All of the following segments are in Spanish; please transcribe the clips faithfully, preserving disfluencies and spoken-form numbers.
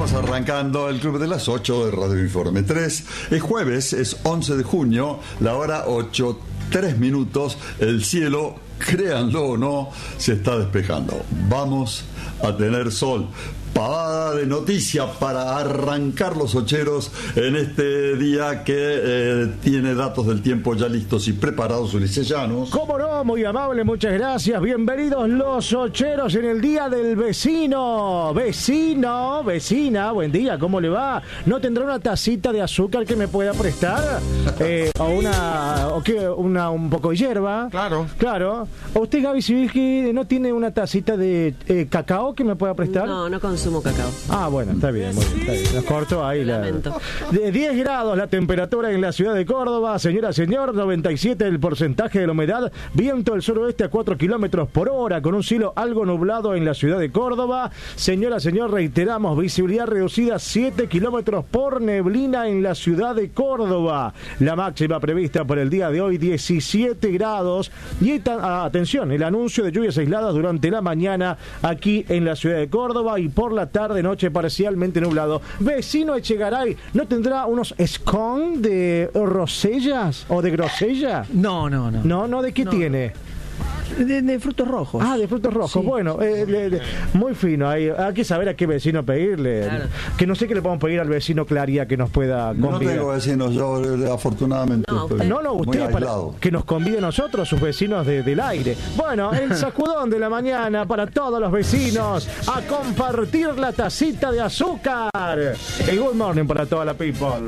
estamos arrancando el Club de las ocho de Radio Informe tres. Es jueves, es once de junio, la hora ocho, tres minutos. El cielo, créanlo o no, se está despejando. Vamos a tener sol. Pavada de noticia para arrancar los ocheros en este día que eh, tiene datos del tiempo ya listos y preparados. Ulises Llanos. Cómo no, muy amable, muchas gracias. Bienvenidos los ocheros en el día del vecino. Vecino, vecina, buen día, ¿cómo le va? ¿No tendrá una tacita de azúcar que me pueda prestar? Eh, o una, o qué, una, un poco de hierba. Claro. Claro. ¿O usted, Gaby Sibilski, no tiene una tacita de eh, cacao que me pueda prestar? No, no consumo cacao. Ah, bueno, está bien, muy bien, está bien. Nos cortó ahí la... De diez grados la temperatura en la ciudad de Córdoba, señora, señor, noventa y siete el porcentaje de la humedad, viento del suroeste a cuatro kilómetros por hora, con un cielo algo nublado en la ciudad de Córdoba. Señora, señor, reiteramos, visibilidad reducida siete kilómetros por neblina en la ciudad de Córdoba. La máxima prevista para el día de hoy, diecisiete grados. Y esta, atención, el anuncio de lluvias aisladas durante la mañana aquí en la ciudad de Córdoba y por la tarde, noche parcialmente nublado. Vecino Echegaray, ¿no tendrá unos scone de rosellas o de grosella? No, no, no. No, no, ¿de qué no. tiene? De, de frutos rojos. Ah, de frutos rojos. Sí. Bueno, eh, le, le, muy fino. Hay, hay que saber a qué vecino pedirle. Claro. Que no sé qué le podemos pedir al vecino Claría que nos pueda convidar. No tengo vecinos, yo afortunadamente. No, usted, no, no, usted para que nos convide a nosotros, sus vecinos de, del aire. Bueno, el sacudón de la mañana para todos los vecinos a compartir la tacita de azúcar. El good morning para toda la people.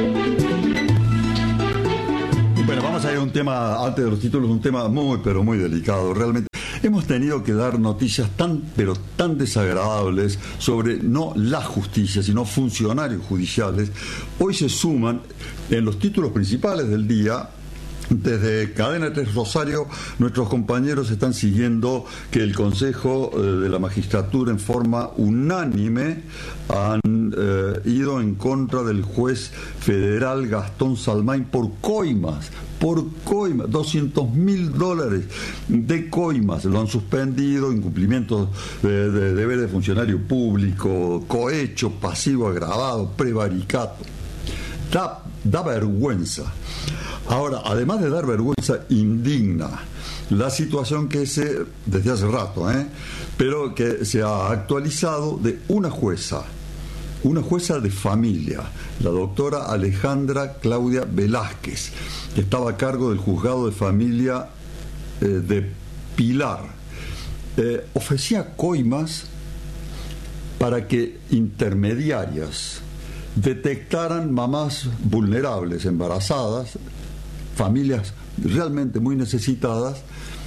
Bueno, vamos a ir a un tema, antes de los títulos, un tema muy, pero muy delicado. Realmente hemos tenido que dar noticias tan, pero tan desagradables sobre no la justicia, sino funcionarios judiciales. Hoy se suman en los títulos principales del día. Desde Cadena tres Rosario, nuestros compañeros están siguiendo que el Consejo eh, de la Magistratura en forma unánime han eh, ido en contra del juez federal Gastón Salmaín por coimas, por coimas, doscientos mil dólares de coimas. Lo han suspendido, incumplimiento de, de deberes de funcionario público, cohecho, pasivo agravado, prevaricato. Da, da vergüenza. Ahora, además de dar vergüenza, indigna la situación que se, desde hace rato, ¿eh? pero que se ha actualizado de una jueza, una jueza de familia, la doctora Alejandra Claudia Velázquez, que estaba a cargo del juzgado de familia eh, de Pilar. Eh, ofrecía coimas para que intermediarias detectaran mamás vulnerables, embarazadas, familias realmente muy necesitadas,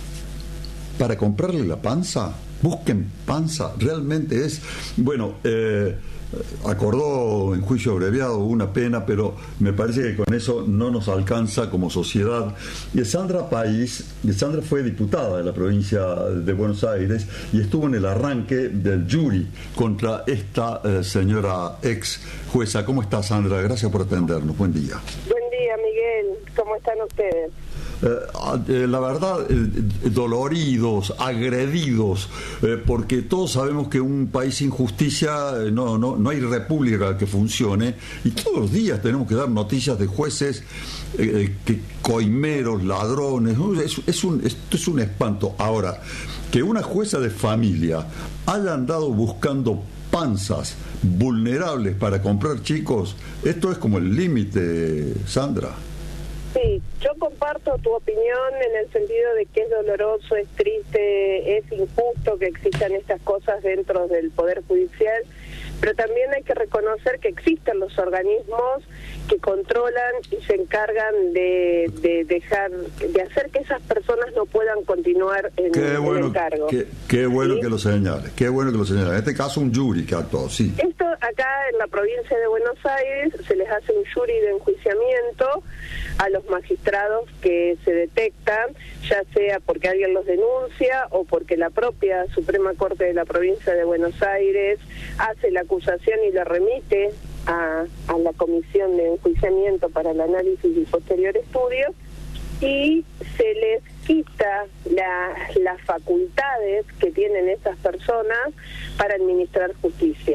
para comprarle la panza. Busquen panza, realmente es, bueno, eh, acordó en juicio abreviado una pena, pero me parece que con eso no nos alcanza como sociedad. Y Sandra País, Sandra fue diputada de la provincia de Buenos Aires y estuvo en el arranque del jury contra esta eh, señora ex jueza. ¿Cómo está, Sandra? Gracias por atendernos. Buen día. Buen día, Miguel. ¿Cómo están ustedes? Eh, eh, la verdad, eh, doloridos, agredidos, eh, porque todos sabemos que un país sin justicia eh, no, no, no hay república que funcione, y todos los días tenemos que dar noticias de jueces eh, que coimeros, ladrones, ¿no? es, es un, esto es un espanto. Ahora, que una jueza de familia haya andado buscando panzas vulnerables para comprar chicos, esto es como el límite, Sandra. Sí, yo comparto tu opinión en el sentido de que es doloroso, es triste, es injusto que existan estas cosas dentro del Poder Judicial, pero también hay que reconocer que existen los organismos que controlan y se encargan de, de dejar, de hacer que esas personas no puedan continuar en, qué bueno, en el cargo. Qué, qué bueno ¿Sí? que lo señale, qué bueno que lo señale. En este caso un jury que actuó, sí. Esto acá en la provincia de Buenos Aires se les hace un jury de enjuiciamiento a los magistrados que se detectan, ya sea porque alguien los denuncia o porque la propia Suprema Corte de la provincia de Buenos Aires hace la acusación y la remite a, a la comisión de enjuiciamiento para el análisis y posterior estudio, y se les quita la, las facultades que tienen esas personas para administrar justicia.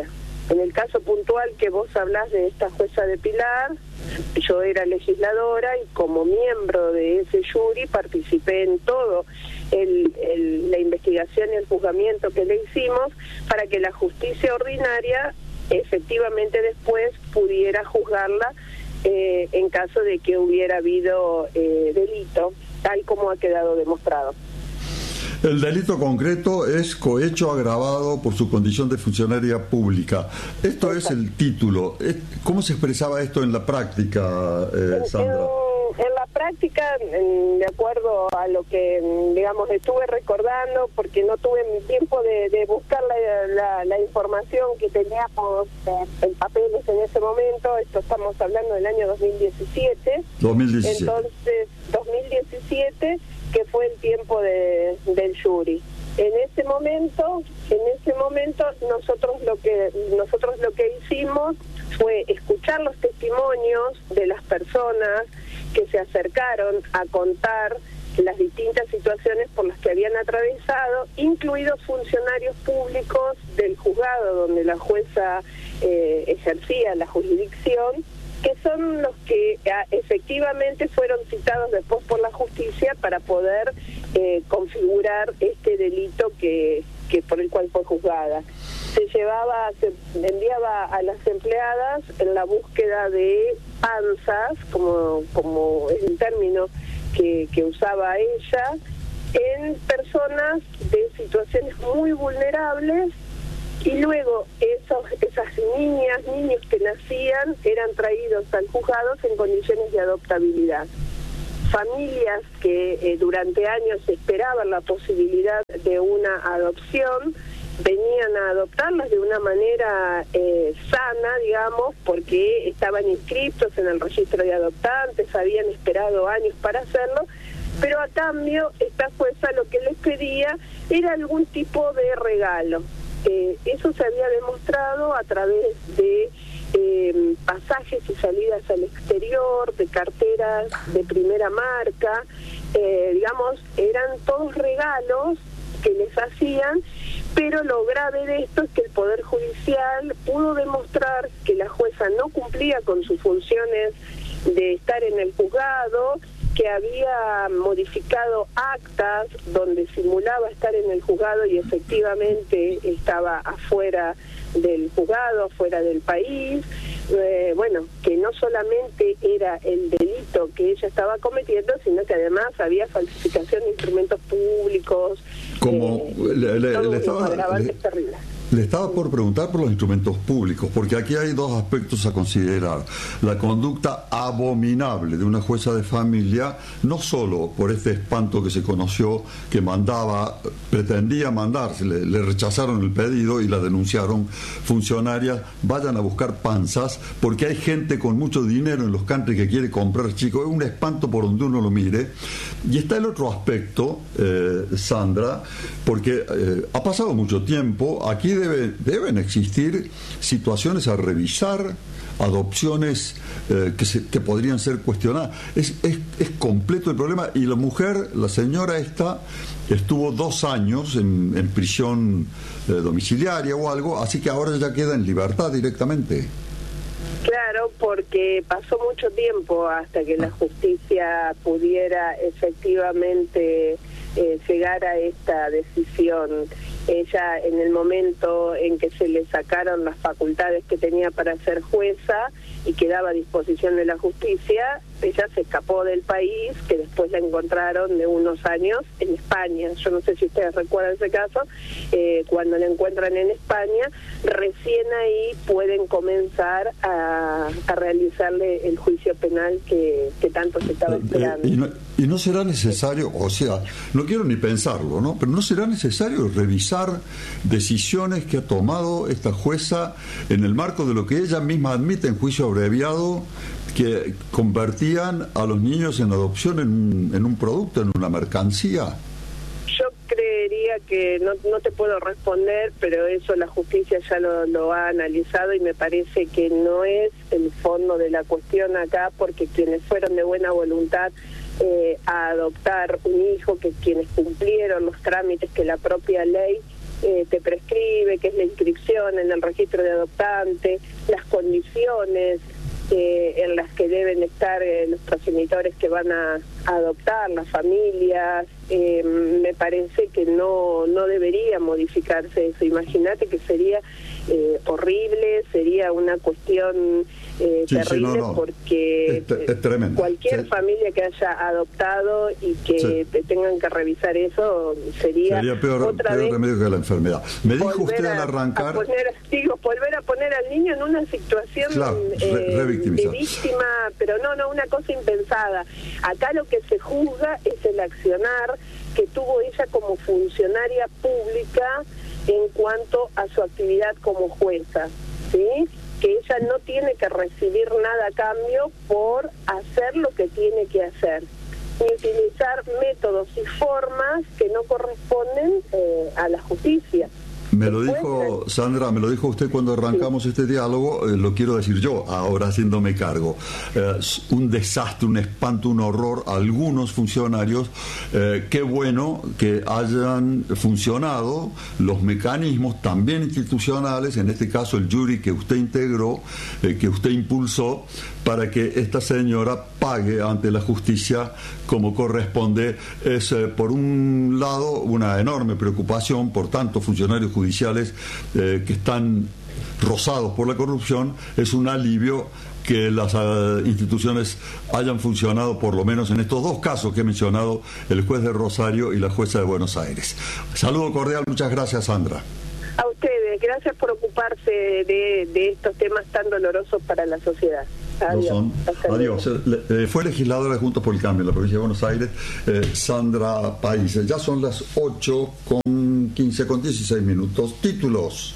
En el caso puntual que vos hablás de esta jueza de Pilar, yo era legisladora y como miembro de ese jury participé en todo el, el, la investigación y el juzgamiento que le hicimos para que la justicia ordinaria efectivamente después pudiera juzgarla eh, en caso de que hubiera habido eh, delito, tal como ha quedado demostrado. El delito concreto es cohecho agravado por su condición de funcionaria pública. Esto es el título. ¿Cómo se expresaba esto en la práctica, eh, Sandra? En, en la práctica, en, de acuerdo a lo que, digamos, estuve recordando, porque no tuve tiempo de, de buscar la, la, la información que teníamos en papeles en ese momento. Esto estamos hablando del año dos mil diecisiete. dos mil diecisiete. Entonces, dos mil diecisiete, que fue el tiempo de, del jury. En ese momento, en ese momento nosotros lo que nosotros lo que hicimos fue escuchar los testimonios de las personas que se acercaron a contar las distintas situaciones por las que habían atravesado, incluidos funcionarios públicos del juzgado donde la jueza eh, ejercía la jurisdicción, que son los que a, efectivamente fueron citados después por la justicia para poder eh, configurar este delito que, que por el cual fue juzgada. Se llevaba, se enviaba a las empleadas en la búsqueda de panzas, como, como es el término que, que usaba ella, en personas de situaciones muy vulnerables. Y luego esos, esas niñas, niños que nacían eran traídos al juzgado en condiciones de adoptabilidad. Familias que eh, durante años esperaban la posibilidad de una adopción, venían a adoptarlas de una manera eh, sana, digamos, porque estaban inscritos en el registro de adoptantes, habían esperado años para hacerlo, pero a cambio esta jueza lo que les pedía era algún tipo de regalo. Eh, eso se había demostrado a través de eh, pasajes y salidas al exterior, de carteras de primera marca, eh, digamos, eran todos regalos que les hacían, pero lo grave de esto es que el Poder Judicial pudo demostrar que la jueza no cumplía con sus funciones de estar en el juzgado, que había modificado actas donde simulaba estar en el juzgado y efectivamente estaba afuera del juzgado, afuera del país. Eh, bueno, que no solamente era el delito que ella estaba cometiendo, sino que además había falsificación de instrumentos públicos. Como eh, le, le, le, estaba, le, terribles. le estaba por preguntar por los instrumentos públicos, porque aquí hay dos aspectos a considerar. La conducta abominable de una jueza de familia, no solo por este espanto que se conoció, que mandaba, pretendía mandarse, le, le rechazaron el pedido y la denunciaron funcionarias, vayan a buscar panzas, porque hay gente con mucho dinero en los country que quiere comprar, chicos, es un espanto por donde uno lo mire. Y está el otro aspecto, eh, Sandra, porque eh, ha pasado mucho tiempo, aquí debe, deben existir situaciones a revisar, adopciones eh, que, se, que podrían ser cuestionadas. Es, es, es completo el problema, y la mujer, la señora esta, estuvo dos años en, en prisión eh, domiciliaria o algo, así que ahora ya queda en libertad directamente. Claro, porque pasó mucho tiempo hasta que la justicia pudiera efectivamente eh, llegar a esta decisión. Ella, en el momento en que se le sacaron las facultades que tenía para ser jueza y quedaba a disposición de la justicia, ella se escapó del país, que después la encontraron de unos años en España. Yo no sé si ustedes recuerdan ese caso. Eh, cuando la encuentran en España, recién ahí pueden comenzar a, a realizarle el juicio penal que, que tanto se estaba esperando. Eh, eh, y, no, y no será necesario, o sea, no quiero ni pensarlo, ¿no? Pero no será necesario revisar decisiones que ha tomado esta jueza en el marco de lo que ella misma admite en juicio abreviado, que convertían a los niños en adopción en un, en un producto, en una mercancía. Yo creería que no, no te puedo responder, pero eso la justicia ya lo, lo ha analizado y me parece que no es el fondo de la cuestión acá, porque quienes fueron de buena voluntad eh, a adoptar un hijo, que quienes cumplieron los trámites que la propia ley eh, te prescribe, que es la inscripción en el registro de adoptante, las condiciones eh, en las que deben estar eh, los progenitores que van a, a adoptar, las familias. Eh, me parece que no, no debería modificarse eso. Imagínate que sería eh, horrible, sería una cuestión eh, sí, terrible, sí, no, no. porque es, es cualquier sí. familia que haya adoptado y que sí. te tengan que revisar eso sería, sería peor, otra peor vez remedio que la enfermedad. Me dijo usted al arrancar... A poner, digo, volver a poner al niño en una situación claro, eh, re, de víctima, pero no, no, una cosa impensada. Acá lo que se juzga es el accionar que tuvo ella como funcionaria pública en cuanto a su actividad como jueza, ¿sí? Que ella no tiene que recibir nada a cambio por hacer lo que tiene que hacer, ni utilizar métodos y formas que no corresponden eh, a la justicia. Me lo dijo, Sandra, me lo dijo usted cuando arrancamos sí. este diálogo, eh, lo quiero decir yo, ahora haciéndome cargo. Eh, un desastre, un espanto, un horror, algunos funcionarios, eh, qué bueno que hayan funcionado los mecanismos también institucionales, en este caso el jury que usted integró, eh, que usted impulsó, para que esta señora pague ante la justicia como corresponde. Es, eh, por un lado, una enorme preocupación por tantos funcionarios judiciales eh, que están rozados por la corrupción. Es un alivio que las uh, instituciones hayan funcionado, por lo menos en estos dos casos que he mencionado, el juez de Rosario y la jueza de Buenos Aires. Saludo cordial, muchas gracias, Sandra. A ustedes, gracias por ocuparse de, de estos temas tan dolorosos para la sociedad. Adiós. Son. Adiós. Eh, fue legisladora de Juntos por el Cambio en la provincia de Buenos Aires, eh, Sandra País. Ya son las ocho con quince, con dieciséis minutos. Títulos.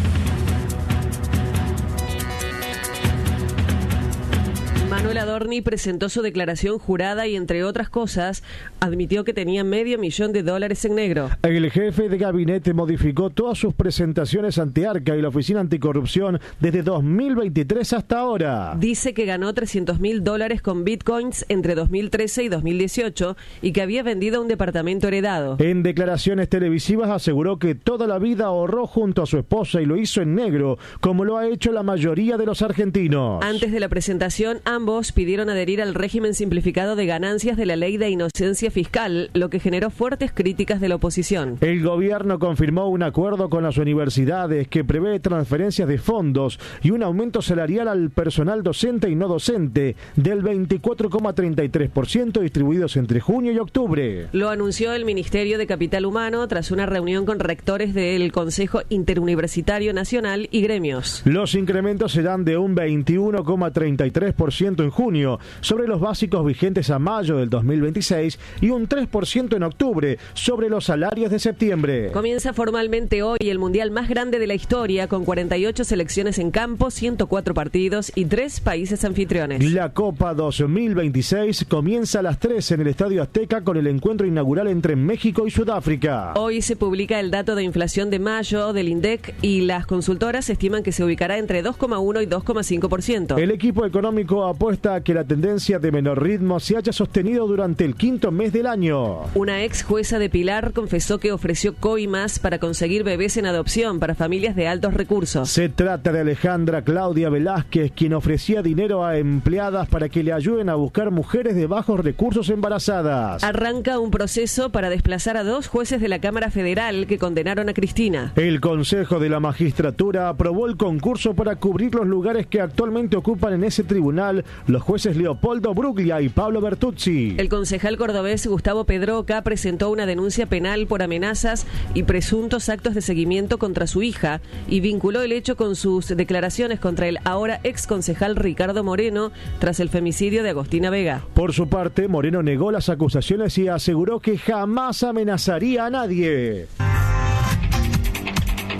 Manuel Adorni presentó su declaración jurada y, entre otras cosas, admitió que tenía medio millón de dólares en negro. El jefe de gabinete modificó todas sus presentaciones ante Arca y la Oficina Anticorrupción desde dos mil veintitrés hasta ahora. Dice que ganó trescientos mil dólares con bitcoins entre dos mil trece y dos mil dieciocho y que había vendido un departamento heredado. En declaraciones televisivas aseguró que toda la vida ahorró junto a su esposa y lo hizo en negro, como lo ha hecho la mayoría de los argentinos. Antes de la presentación, ambos pidieron adherir al régimen simplificado de ganancias de la ley de inocencia fiscal, lo que generó fuertes críticas de la oposición. El gobierno confirmó un acuerdo con las universidades que prevé transferencias de fondos y un aumento salarial al personal docente y no docente del veinticuatro coma treinta y tres por ciento distribuidos entre junio y octubre. Lo anunció el Ministerio de Capital Humano tras una reunión con rectores del Consejo Interuniversitario Nacional y gremios. Los incrementos serán de un veintiuno coma treinta y tres por ciento en junio sobre los básicos vigentes a mayo del dos mil veintiséis y un tres por ciento en octubre sobre los salarios de septiembre. Comienza formalmente hoy el mundial más grande de la historia, con cuarenta y ocho selecciones en campo, ciento cuatro partidos y tres países anfitriones. La Copa dos mil veintiséis comienza a las tres en el Estadio Azteca con el encuentro inaugural entre México y Sudáfrica. Hoy se publica el dato de inflación de mayo del INDEC y las consultoras estiman que se ubicará entre dos coma uno y dos coma cinco por ciento. El equipo económico apuesta a que la tendencia de menor ritmo se haya sostenido durante el quinto mes del año. Una ex jueza de Pilar confesó que ofreció coimas para conseguir bebés en adopción para familias de altos recursos. Se trata de Alejandra Claudia Velázquez, quien ofrecía dinero a empleadas para que le ayuden a buscar mujeres de bajos recursos embarazadas. Arranca un proceso para desplazar a dos jueces de la Cámara Federal que condenaron a Cristina. El Consejo de la Magistratura aprobó el concurso para cubrir los lugares que actualmente ocupan en ese tribunal los jueces Leopoldo Bruglia y Pablo Bertuzzi. El concejal cordobés Gustavo Pedroca presentó una denuncia penal por amenazas y presuntos actos de seguimiento contra su hija y vinculó el hecho con sus declaraciones contra el ahora ex concejal Ricardo Moreno tras el femicidio de Agostina Vega. Por su parte, Moreno negó las acusaciones y aseguró que jamás amenazaría a nadie.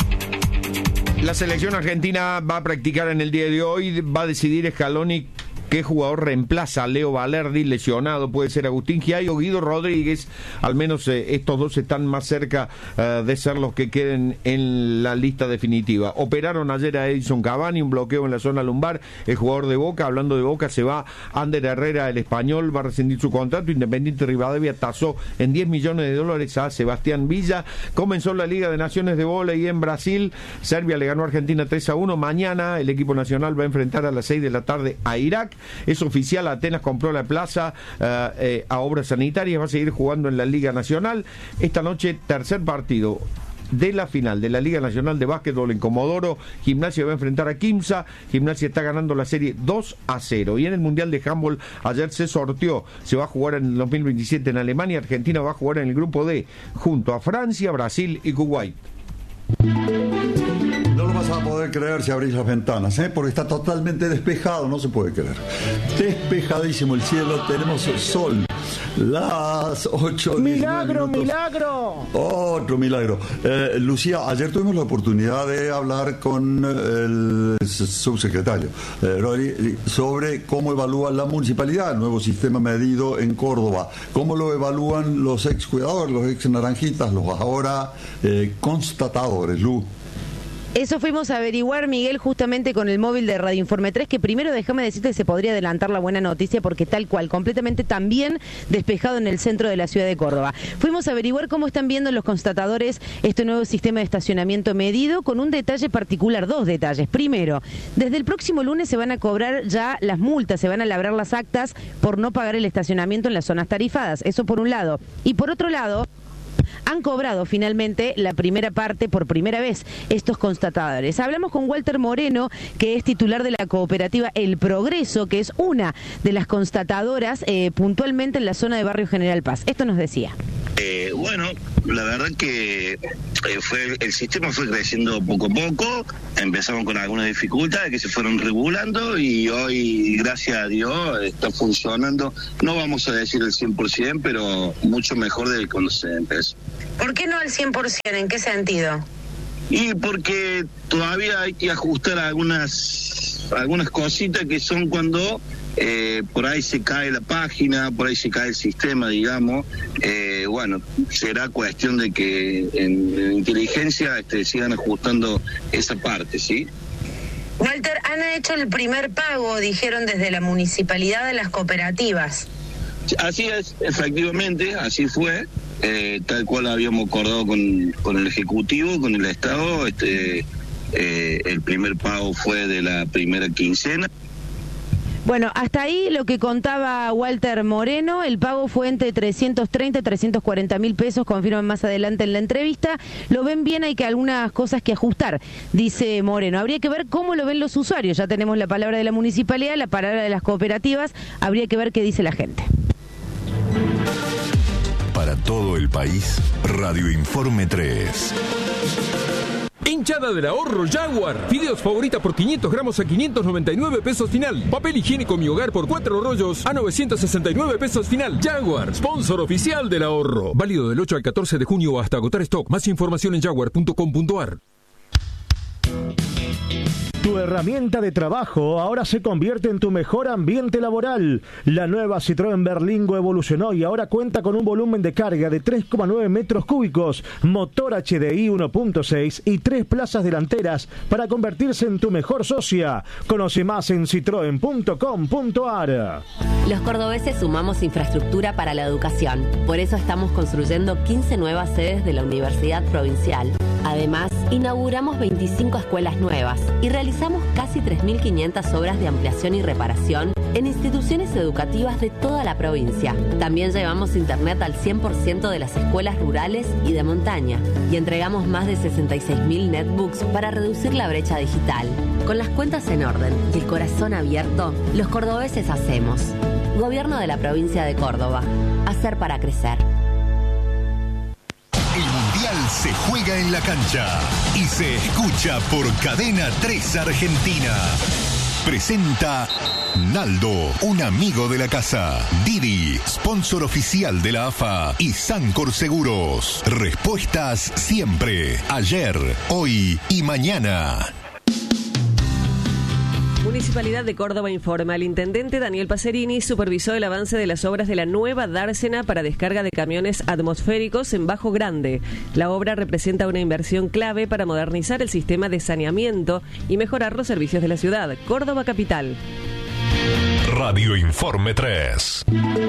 La selección argentina va a practicar en el día de hoy, va a decidir Scaloni qué jugador reemplaza a Leo Valerdi, lesionado, puede ser Agustín Giai o Guido Rodríguez, al menos eh, estos dos están más cerca uh, de ser los que queden en la lista definitiva. Operaron ayer a Edison Cavani, un bloqueo en la zona lumbar, el jugador de Boca, hablando de Boca, se va Ander Herrera, el español, va a rescindir su contrato. Independiente Rivadavia tasó en diez millones de dólares a Sebastián Villa. Comenzó la Liga de Naciones de Vóley en Brasil, Serbia le ganó a Argentina tres a uno, mañana el equipo nacional va a enfrentar a las seis de la tarde a Irak, es oficial, Atenas compró la plaza uh, eh, a Obras Sanitarias, va a seguir jugando en la Liga Nacional. Esta noche, tercer partido de la final de la Liga Nacional de Básquetbol en Comodoro. Gimnasia va a enfrentar a Quimsa. Gimnasia está ganando la serie dos a cero. Y en el Mundial de Handball ayer se sorteó, se va a jugar en el dos mil veintisiete en Alemania. Argentina va a jugar en el grupo D junto a Francia, Brasil y Kuwait. No lo vas a poder creer si abrís las ventanas, ¿eh? Porque está totalmente despejado, no se puede creer. Despejadísimo el cielo, tenemos el sol. Las ocho. ¡Milagro, milagro! Otro milagro. Eh, Lucía, ayer tuvimos la oportunidad de hablar con el subsecretario eh, Rory, sobre cómo evalúa la municipalidad el nuevo sistema medido en Córdoba. ¿Cómo lo evalúan los ex cuidadores, los ex naranjitas, los ahora eh, constatadores, Lu? Eso fuimos a averiguar, Miguel, justamente con el móvil de Radio Informe tres, que primero déjame decirte que se podría adelantar la buena noticia porque tal cual, completamente también despejado en el centro de la ciudad de Córdoba. Fuimos a averiguar cómo están viendo los constatadores este nuevo sistema de estacionamiento medido, con un detalle particular, dos detalles. Primero, desde el próximo lunes se van a cobrar ya las multas, se van a labrar las actas por no pagar el estacionamiento en las zonas tarifadas, eso por un lado. Y por otro lado, han cobrado finalmente la primera parte por primera vez estos constatadores. Hablamos con Walter Moreno, que es titular de la cooperativa El Progreso, que es una de las constatadoras eh, puntualmente en la zona de Barrio General Paz. Esto nos decía. Eh, bueno, la verdad que eh, fue el sistema fue creciendo poco a poco, empezamos con algunas dificultades que se fueron regulando y hoy, gracias a Dios, está funcionando. No vamos a decir el cien por ciento, pero mucho mejor de cuando se empezó. ¿Por qué no al cien por ciento? ¿En qué sentido? Y porque todavía hay que ajustar algunas algunas cositas que son cuando eh, por ahí se cae la página, por ahí se cae el sistema, digamos. Eh, bueno, será cuestión de que en, en inteligencia este, sigan ajustando esa parte, ¿sí? Walter, han hecho el primer pago, dijeron desde la municipalidad de las cooperativas. Así es, efectivamente, así fue. Eh, tal cual habíamos acordado con, con el Ejecutivo, con el Estado, este, eh, el primer pago fue de la primera quincena. Bueno, hasta ahí lo que contaba Walter Moreno, el pago fue entre trescientos treinta y trescientos cuarenta mil pesos, confirman más adelante en la entrevista. Lo ven bien, hay que algunas cosas que ajustar, dice Moreno. Habría que ver cómo lo ven los usuarios, ya tenemos la palabra de la municipalidad, la palabra de las cooperativas, habría que ver qué dice la gente. Para todo el país, Radio Informe tres. Hinchada del ahorro Jaguar. Fideos favorita por quinientos gramos a quinientos noventa y nueve pesos final. Papel higiénico Mi Hogar por cuatro rollos a novecientos sesenta y nueve pesos final. Jaguar, sponsor oficial del ahorro. Válido del ocho al catorce de junio hasta agotar stock. Más información en jaguar punto com punto a r. Tu herramienta de trabajo ahora se convierte en tu mejor ambiente laboral. La nueva Citroën Berlingo evolucionó y ahora cuenta con un volumen de carga de tres coma nueve metros cúbicos, motor H D I uno punto seis y tres plazas delanteras para convertirse en tu mejor socia. Conoce más en citroen punto com punto a r. Los cordobeses sumamos infraestructura para la educación. Por eso estamos construyendo quince nuevas sedes de la Universidad Provincial. Además, inauguramos veinticinco escuelas nuevas y realizamos casi tres mil quinientas obras de ampliación y reparación en instituciones educativas de toda la provincia. También llevamos internet al cien por ciento de las escuelas rurales y de montaña y entregamos más de sesenta y seis mil netbooks para reducir la brecha digital. Con las cuentas en orden y el corazón abierto, los cordobeses hacemos. Gobierno de la provincia de Córdoba. Hacer para crecer. El Mundial se juega en la cancha y se escucha por Cadena tres Argentina. Presenta Naldo, un amigo de la casa. Didi, sponsor oficial de la A F A. Y Sancor Seguros. Respuestas siempre, ayer, hoy y mañana. Municipalidad de Córdoba informa. El intendente Daniel Pacerini supervisó el avance de las obras de la nueva dársena para descarga de camiones atmosféricos en Bajo Grande. La obra representa una inversión clave para modernizar el sistema de saneamiento y mejorar los servicios de la ciudad. Córdoba Capital. Radio Informe tres.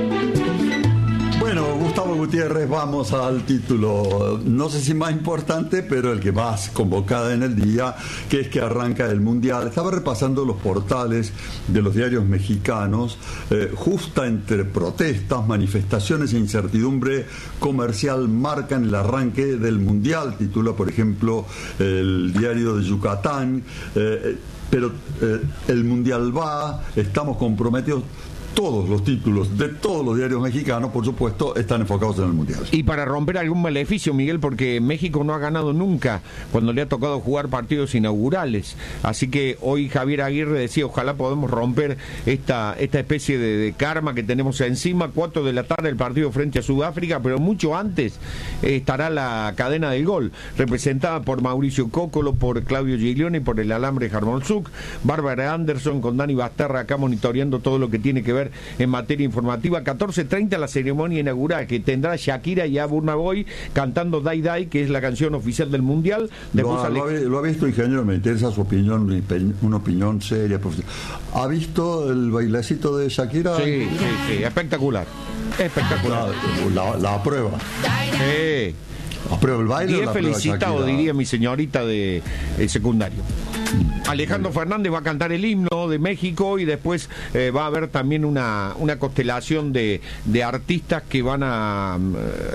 Bueno, Gustavo Gutiérrez, vamos al título, no sé si más importante, pero el que más convocada en el día, que es que arranca el Mundial. Estaba repasando los portales de los diarios mexicanos, eh, justa entre protestas, manifestaciones e incertidumbre comercial marcan el arranque del Mundial, titula por ejemplo el diario de Yucatán, eh, pero eh, el Mundial va, estamos comprometidos. Todos los títulos de todos los diarios mexicanos, por supuesto, están enfocados en el Mundial. Y para romper algún maleficio, Miguel, porque México no ha ganado nunca cuando le ha tocado jugar partidos inaugurales. Así que hoy Javier Aguirre decía, ojalá podamos romper esta, esta especie de, de karma que tenemos encima. Cuatro de la tarde el partido frente a Sudáfrica, pero mucho antes eh, estará la cadena del gol, representada por Mauricio Cócolo, por Claudio Giglione y por el alambre Jarmonzuk, Bárbara Anderson con Dani Basterra acá monitoreando todo lo que tiene que ver en materia informativa. catorce treinta la ceremonia inaugural que tendrá Shakira y Burna Boy cantando Dai Dai, que es la canción oficial del Mundial. Lo ha, lo, ha, lo ha visto, ingeniero, me interesa su opinión, una opinión seria. ¿Ha visto el bailecito de Shakira? Sí, sí, sí, espectacular. Espectacular. La, la, la aprueba. Sí. ¿Aprueba el baile? Bien felicitado, diría mi señorita de eh, secundario. Alejandro Fernández va a cantar el himno de México y después eh, va a haber también una, una constelación de, de artistas que van a eh,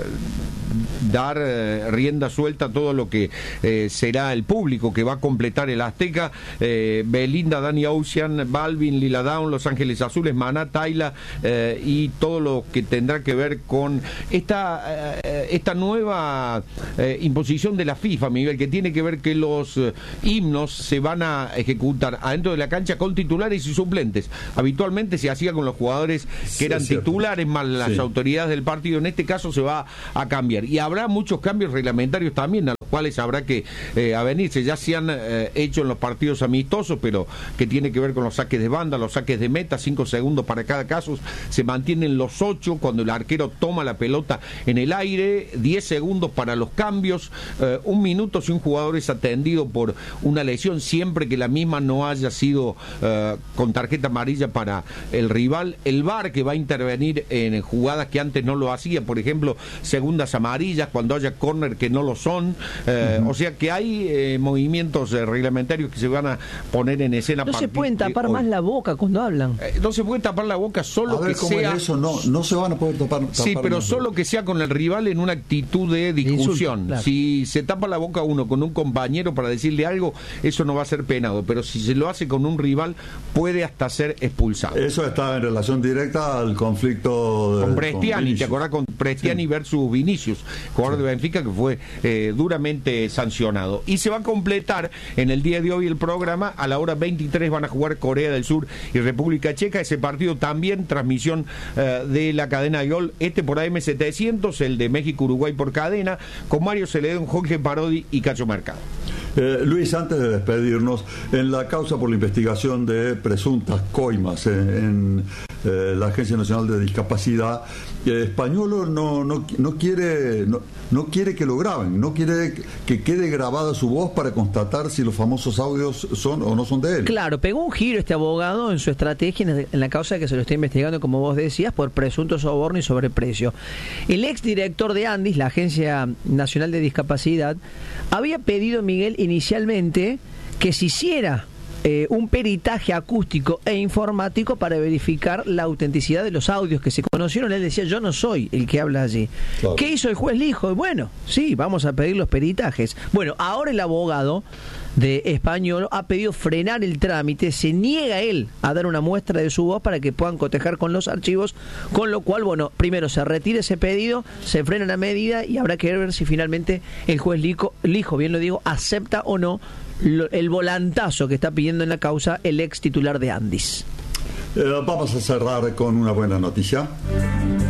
dar eh, rienda suelta a todo lo que eh, será el público que va a completar el Azteca. eh, Belinda, Danny Ocean, Balvin, Lila Downs, Los Ángeles Azules, Maná, Tayla eh, y todo lo que tendrá que ver con esta, eh, esta nueva eh, imposición de la FIFA, Miguel, que tiene que ver que los eh, himnos se van a ejecutar adentro de la cancha con titulares y suplentes. Habitualmente se hacía con los jugadores que sí, eran titulares más las sí. autoridades del partido. En este caso se va a cambiar y habrá muchos cambios reglamentarios también, a los cuales habrá que eh, avenirse. Ya se han eh, hecho en los partidos amistosos, pero que tiene que ver con los saques de banda, los saques de meta, cinco segundos para cada caso. Se mantienen los ocho cuando el arquero toma la pelota en el aire, diez segundos para los cambios, eh, un minuto si un jugador es atendido por una lesión, siempre que la misma no haya sido uh, con tarjeta amarilla para el rival. El V A R que va a intervenir en jugadas que antes no lo hacía, por ejemplo, segundas amarillas, cuando haya córner que no lo son. Uh, uh-huh. O sea que hay eh, movimientos eh, reglamentarios que se van a poner en escena. No se pueden tapar hoy. más la boca cuando hablan. Eh, no se puede tapar la boca solo a ver, que ¿cómo sea... es eso? No, no se van a poder tapar. tapar sí, pero solo boca. Que sea con el rival en una actitud de discusión. Insulto, claro. Si se tapa la boca uno con un compañero para decirle algo, eso no va a ser penado, pero si se lo hace con un rival puede hasta ser expulsado. Eso está en relación directa al conflicto de, con Prestiani, con ¿te acordás? Con Prestiani sí. versus Vinicius, jugador sí. de Benfica, que fue eh, duramente sancionado. Y se va a completar en el día de hoy el programa. A la hora veintitrés van a jugar Corea del Sur y República Checa. Ese partido también transmisión eh, de la cadena de gol, este por A M setecientos, el de México-Uruguay por cadena, con Mario Celedón, Jorge Parodi y Cacho Mercado. Eh, Luis, antes de despedirnos, en la causa por la investigación de presuntas coimas en, en eh, la Agencia Nacional de Discapacidad, eh, Españolo no, no, no, quiere, no, no quiere que lo graben, no quiere que quede grabada su voz para constatar si los famosos audios son o no son de él. Claro, pegó un giro este abogado en su estrategia en la causa que se lo está investigando, como vos decías, por presunto soborno y sobreprecio. El exdirector de Andis, la Agencia Nacional de Discapacidad, había pedido, Miguel, inicialmente que se hiciera eh, un peritaje acústico e informático para verificar la autenticidad de los audios que se conocieron. Él decía, yo no soy el que habla allí. Claro. ¿Qué hizo el juez? Le dijo, bueno, sí, vamos a pedir los peritajes. Bueno, ahora el abogado de Españolo ha pedido frenar el trámite, se niega él a dar una muestra de su voz para que puedan cotejar con los archivos, con lo cual, bueno, primero se retira ese pedido, se frena la medida y habrá que ver si finalmente el juez Lijo, Lijo bien lo digo, acepta o no lo, el volantazo que está pidiendo en la causa el ex titular de Andis. Eh, vamos a cerrar con una buena noticia.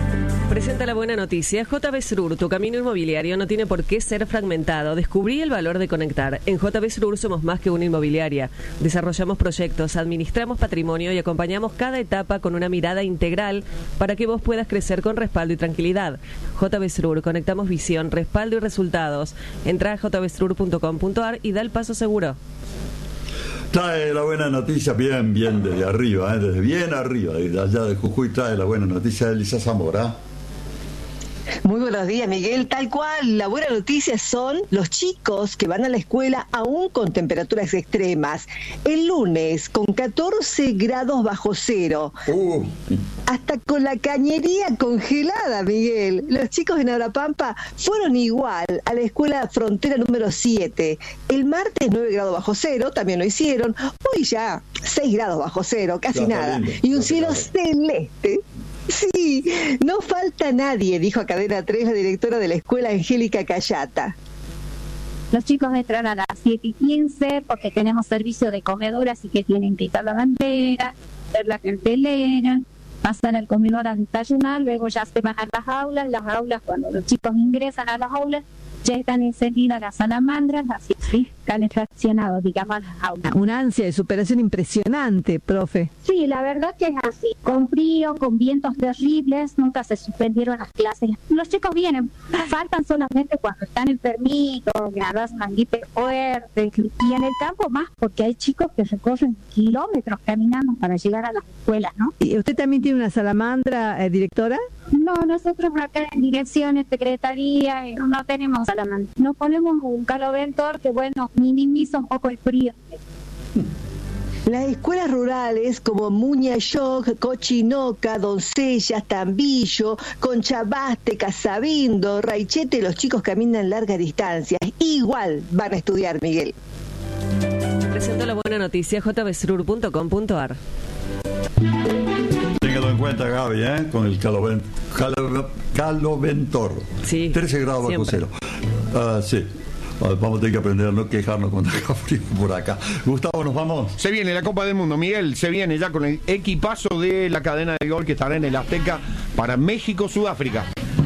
Presenta la buena noticia. J B Srur, tu camino inmobiliario no tiene por qué ser fragmentado. Descubrí el valor de conectar. En J B Srur somos más que una inmobiliaria. Desarrollamos proyectos, administramos patrimonio y acompañamos cada etapa con una mirada integral para que vos puedas crecer con respaldo y tranquilidad. J B Srur, conectamos visión, respaldo y resultados. Entra a j b srur punto com punto a r y da el paso seguro. Trae la buena noticia bien, bien desde arriba, ¿eh? Desde bien arriba, desde allá de Jujuy trae la buena noticia de Elisa Zamora. Muy buenos días, Miguel. Tal cual, la buena noticia son los chicos que van a la escuela aún con temperaturas extremas. El lunes, con catorce grados bajo cero. Uh. Hasta con la cañería congelada, Miguel. Los chicos en Abrapampa fueron igual a la escuela frontera número siete. El martes, nueve grados bajo cero, también lo hicieron. Hoy ya, seis grados bajo cero, casi ya, nada. Lindo, y un cielo celeste. Sí, no falta nadie, dijo a Cadena tres la directora de la escuela, Angélica Cayata. Los chicos entran a las siete y quince porque tenemos servicio de comedor, así que tienen que quitar la bandera, ver la cartelera, pasan al comedor a desayunar, luego ya se van a las aulas. Las aulas, cuando los chicos ingresan a las aulas, ya están encendidas las salamandras, así sí, calefaccionados, digamos, las aulas. Una ansia de superación impresionante, profe. Sí, la verdad que es así. Con frío, con vientos terribles, nunca se suspendieron las clases. Los chicos vienen, faltan solamente cuando están enfermitos, gradas manguites fuertes, y en el campo más, porque hay chicos que recorren kilómetros caminando para llegar a las escuelas, ¿no? ¿Y usted también tiene una salamandra, eh, directora? No, nosotros acá en direcciones, secretaría, no tenemos salamandra. Nos ponemos un caloventor que, bueno, minimiza un poco el frío. Las escuelas rurales como Muñayoc, Cochinoca, Doncellas, Tambillo, Conchabaste, Casabindo, Raichete, los chicos caminan largas distancias. Igual van a estudiar, Miguel. Presento la buena noticia, j b srur punto com punto a r. Téngalo en cuenta, Gaby, ¿eh? Con el caloven, calo, caloventor. Sí, trece grados bajo cero. Uh, sí. Vamos a tener que aprender a no quejarnos cuando haga frío por acá. Gustavo, ¿nos vamos? Se viene la Copa del Mundo, Miguel. Se viene ya con el equipazo de la cadena de gol que estará en el Azteca para México-Sudáfrica.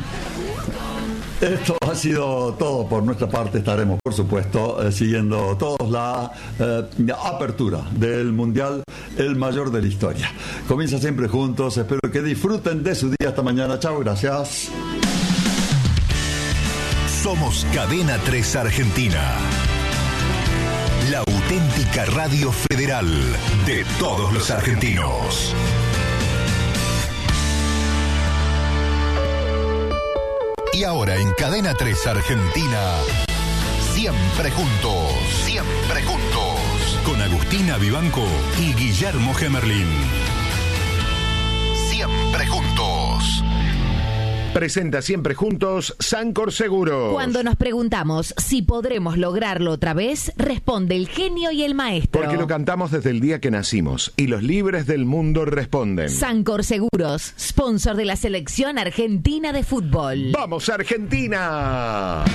Esto ha sido todo por nuestra parte. Estaremos, por supuesto, eh, siguiendo todos la eh, apertura del Mundial, el mayor de la historia. Comienza siempre juntos. Espero que disfruten de su día esta mañana. Chao, gracias. Somos Cadena tres Argentina. La auténtica radio federal de todos los argentinos. Y ahora en Cadena tres Argentina, siempre juntos, siempre juntos, con Agustina Vivanco y Guillermo Gemerlin. Siempre juntos. Presenta Siempre Juntos Sancor Seguros. Cuando nos preguntamos si podremos lograrlo otra vez, responde el genio y el maestro. Porque lo cantamos desde el día que nacimos y los libres del mundo responden. Sancor Seguros, sponsor de la selección argentina de fútbol. ¡Vamos, Argentina!